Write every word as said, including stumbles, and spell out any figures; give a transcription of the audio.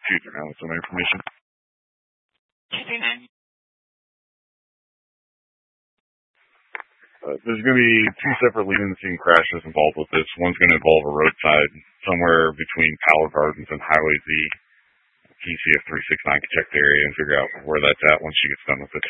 two three nine with some information. two three nine. Uh, there's going to be two separate leading the scene crashes involved with this. One's going to involve a roadside somewhere between Powell Gardens and Highway Z. T C F three six nine can check the area and figure out where that's at once she gets done with it.